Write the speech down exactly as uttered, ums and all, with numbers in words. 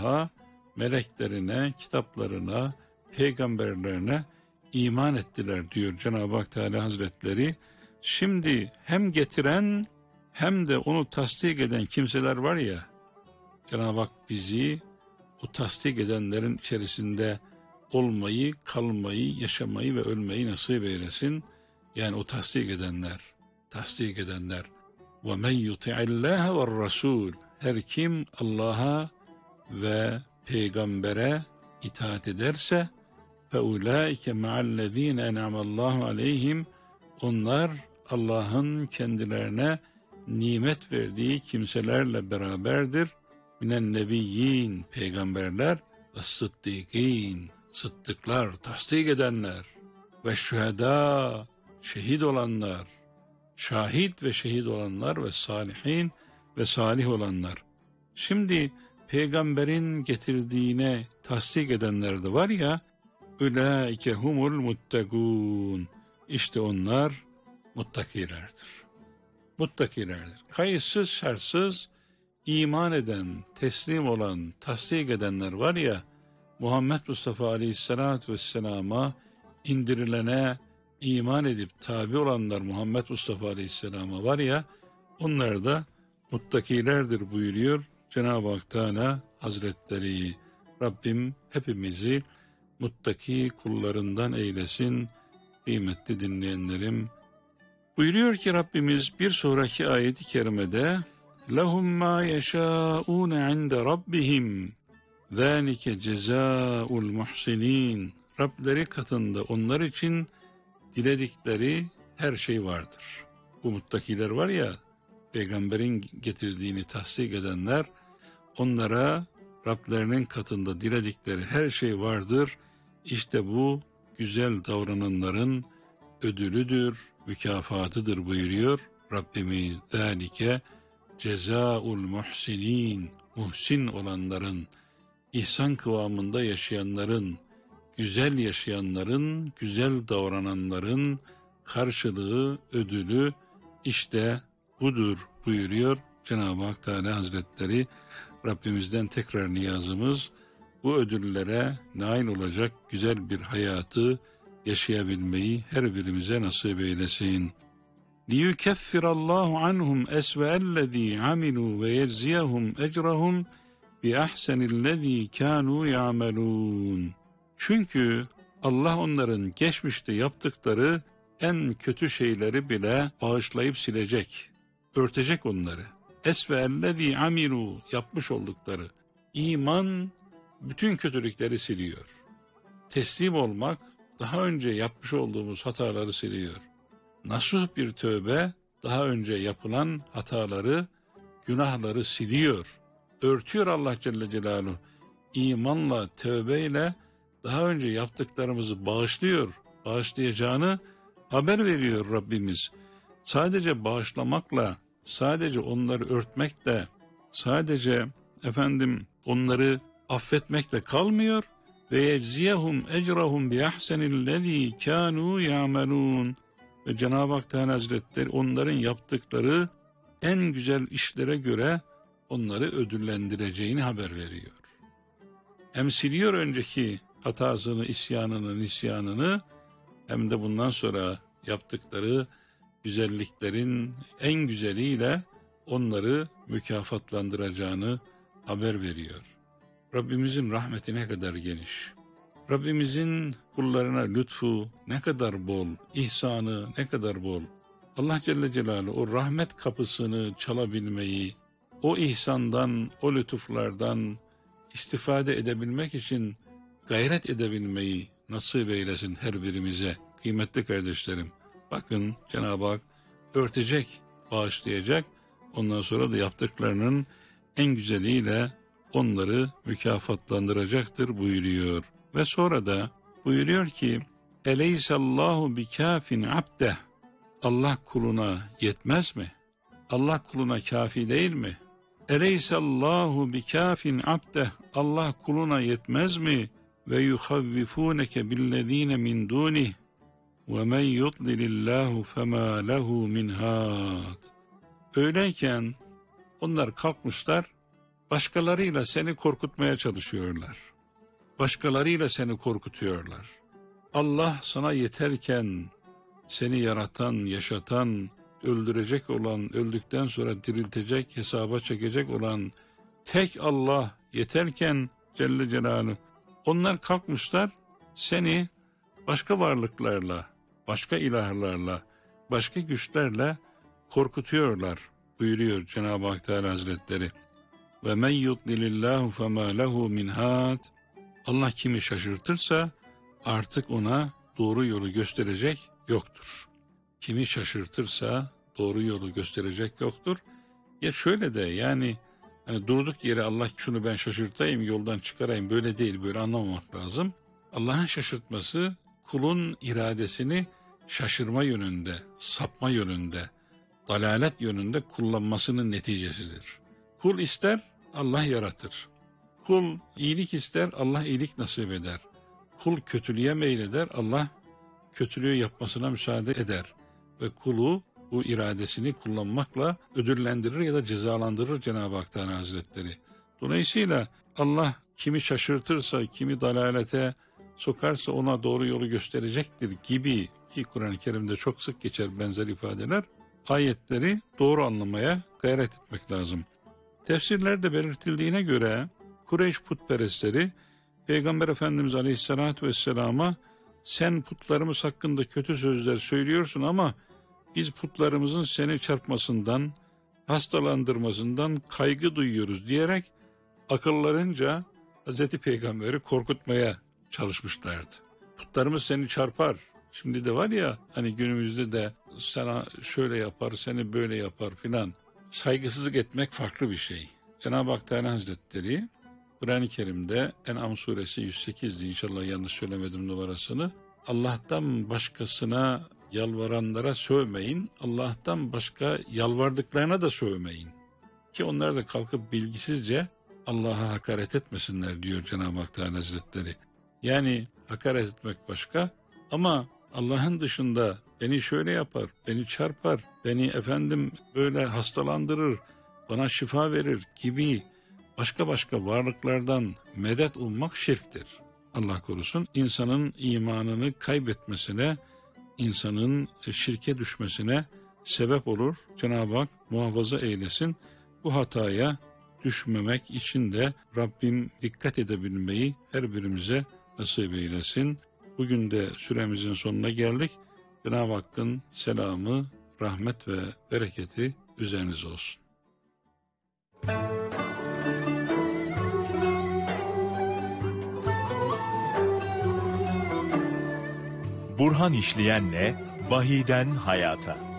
Allah'a, meleklerine, kitaplarına, peygamberlerine iman ettiler diyor Cenab-ı Hak Teala Hazretleri. Şimdi hem getiren hem de onu tasdik eden kimseler var ya, Cenab-ı Hak bizi o tasdik edenlerin içerisinde olmayı, kalmayı, yaşamayı ve ölmeyi nasip eylesin. Yani o tasdik edenler, tasdik edenler. وَمَنْ يُطِعِ اللّٰهَ وَالرَّسُولِ Her kim Allah'a ve peygambere itaat ederse فَاُولَٰئِكَ مَعَ الَّذ۪ينَ اَنْعَمَ اللّٰهُ عَلَيْهِمْ Onlar Allah'ın kendilerine nimet verdiği kimselerle beraberdir. Minen nebiyyin peygamberler ve sıddıkîn sıddıklar, tasdik edenler ve şühedâ şehit olanlar, şahit ve şehit olanlar ve salihin ve salih olanlar. Şimdi peygamberin getirdiğine tasdik edenler de var ya, ulaike humul muttakûn. İşte onlar muttakilerdir. Muttakilerdir. Kayıtsız şartsız iman eden, teslim olan, tasdik edenler var ya, Muhammed Mustafa Aleyhisselatü Vesselam'a indirilene iman edip tabi olanlar Muhammed Mustafa Aleyhisselam'a var ya, onlar da muttakilerdir buyuruyor Cenab-ı Hak Teala Hazretleri. Rabbim hepimizi muttaki kullarından eylesin. Kıymetli dinleyenlerim, buyuruyor ki Rabbimiz bir sonraki ayeti kerimede لَهُمْ مَا يَشَاءُونَ عِنْدَ رَبِّهِمْ ذَٰلِكَ جَزَاءُ الْمُحْسِنِينَ Rableri katında onlar için diledikleri her şey vardır. Bu muttakiler var ya, peygamberin getirdiğini tasdik edenler, onlara Rablerinin katında diledikleri her şey vardır. İşte bu güzel davrananların ödülüdür, mükafatıdır buyuruyor Rabbimiz. ذَٰلِكَ cezaul muhsinin, muhsin olanların, ihsan kıvamında yaşayanların, güzel yaşayanların, güzel davrananların karşılığı, ödülü işte budur buyuruyor Cenab-ı Hak Teala Hazretleri. Rabbimizden tekrar niyazımız, bu ödüllere nail olacak güzel bir hayatı yaşayabilmeyi her birimize nasip eylesin. لِيُكَفِّرَ اللّٰهُ عَنْهُمْ أَسْوَأَ الَّذ۪ي عَمِلُوا وَيَجْزِيَهُمْ أَجْرَهُمْ بِأَحْسَنِ الَّذ۪ي كَانُوا يَعْمَلُونَ Çünkü Allah onların geçmişte yaptıkları en kötü şeyleri bile bağışlayıp silecek, örtecek onları. اَسْوَأَ amilu yapmış oldukları. İman bütün kötülükleri siliyor. Teslim olmak daha önce yapmış olduğumuz hataları siliyor. Nasuh bir tövbe daha önce yapılan hataları, günahları siliyor. Örtüyor Allah Celle Celaluhu. İmanla, tövbeyle daha önce yaptıklarımızı bağışlıyor. Bağışlayacağını haber veriyor Rabbimiz. Sadece bağışlamakla, sadece onları örtmekle, sadece efendim onları affetmekle kalmıyor. Ve yecziyehum ecrahum bi ahsenillezî kânû ya'melûn. Ve Cenab-ı Hak Teala Hazretleri onların yaptıkları en güzel işlere göre onları ödüllendireceğini haber veriyor. Hem siliyor önceki hatasını, isyanını, nisyanını, hem de bundan sonra yaptıkları güzelliklerin en güzeliyle onları mükafatlandıracağını haber veriyor. Rabbimizin rahmeti ne kadar geniş. Rabbimizin kullarına lütfu ne kadar bol, ihsanı ne kadar bol. Allah Celle Celaluhu o rahmet kapısını çalabilmeyi, o ihsandan, o lütuflardan istifade edebilmek için gayret edebilmeyi nasip eylesin her birimize. Kıymetli kardeşlerim, bakın Cenab-ı Hak örtecek, bağışlayacak, ondan sonra da yaptıklarının en güzeliyle onları mükafatlandıracaktır buyuruyor. Ve sonra da buyuruyor ki, Eleysallahu bikâfin abdeh. Allah kuluna yetmez mi? Allah kuluna kafi değil mi? Eleysallahu bikâfin abdeh. Allah kuluna yetmez mi? Ve yuhavvifûneke billezîne min dûnih. Ve men yudlilillâhu femâ lehu min hâd. Öyleyken onlar kalkmışlar, Başkalarıyla seni korkutmaya çalışıyorlar. Başkalarıyla seni korkutuyorlar. Allah sana yeterken seni yaratan, yaşatan, öldürecek olan, öldükten sonra diriltecek, hesaba çekecek olan tek Allah yeterken Celle Celaluhu, onlar kalkmışlar seni başka varlıklarla, başka ilahlarla, başka güçlerle korkutuyorlar buyuruyor Cenab-ı Hak Teala Hazretleri. Ve men yudlilillahu fema lehu min had. Allah kimi şaşırtırsa artık ona doğru yolu gösterecek yoktur. Kimi şaşırtırsa doğru yolu gösterecek yoktur. Ya şöyle de yani hani durduk yere Allah şunu ben şaşırtayım, yoldan çıkarayım, böyle değil, böyle anlamamak lazım. Allah'ın şaşırtması kulun iradesini şaşırma yönünde, sapma yönünde, dalalet yönünde kullanmasının neticesidir. Kul ister, Allah yaratır. Kul iyilik ister, Allah iyilik nasip eder. Kul kötülüğe meyleder, Allah kötülüğü yapmasına müsaade eder. Ve kulu bu iradesini kullanmakla ödüllendirir ya da cezalandırır Cenab-ı Hak Teala Hazretleri. Dolayısıyla Allah kimi şaşırtırsa, kimi dalalete sokarsa ona doğru yolu gösterecektir gibi, ki Kur'an-ı Kerim'de çok sık geçer benzer ifadeler, ayetleri doğru anlamaya gayret etmek lazım. Tefsirlerde belirtildiğine göre Kureyş putperestleri Peygamber Efendimiz Aleyhisselatü Vesselam'a sen putlarımız hakkında kötü sözler söylüyorsun ama biz putlarımızın seni çarpmasından, hastalandırmasından kaygı duyuyoruz diyerek akıllarınca Hazreti Peygamber'i korkutmaya çalışmışlardı. Putlarımız seni çarpar. Şimdi de var ya hani günümüzde de sana şöyle yapar, seni böyle yapar filan. Saygısızlık etmek farklı bir şey. Cenab-ı Hak Teala Hazretleri Kur'an-ı Kerim'de En'am suresi yüz sekizdi, inşallah yanlış söylemedim numarasını. Allah'tan başkasına yalvaranlara sövmeyin, Allah'tan başka yalvardıklarına da sövmeyin. Ki onlar da kalkıp bilgisizce Allah'a hakaret etmesinler diyor Cenab-ı Hak Teala Hazretleri. Yani hakaret etmek başka ama Allah'ın dışında beni şöyle yapar, beni çarpar, beni efendim böyle hastalandırır, bana şifa verir gibi başka başka varlıklardan medet ummak şirktir. Allah korusun, insanın imanını kaybetmesine, insanın şirke düşmesine sebep olur. Cenab-ı Hak muhafaza eylesin. Bu hataya düşmemek için de Rabbim dikkat edebilmeyi her birimize nasip eylesin. Bugün de süremizin sonuna geldik. Cenab-ı Hakk'ın selamı, rahmet ve bereketi üzerinize olsun. Burhan İşleyen'le Vahiden Hayata.